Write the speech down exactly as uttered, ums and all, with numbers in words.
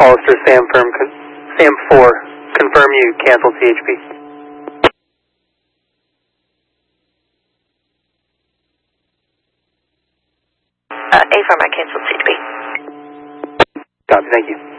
Hollister, Sam firm, Sam four, confirm you cancel C H P. Uh, A firm, I canceled C H P. Copy, thank you.